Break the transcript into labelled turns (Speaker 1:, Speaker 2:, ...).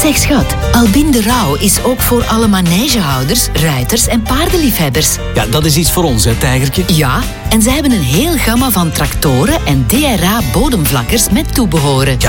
Speaker 1: Zeg schat, Albin de Rauw is ook voor alle manegehouders, ruiters en paardenliefhebbers.
Speaker 2: Ja, dat is iets voor ons, hè, tijgertje?
Speaker 1: Ja, en ze hebben een heel gamma van tractoren en DRA bodemvlakkers met toebehoren.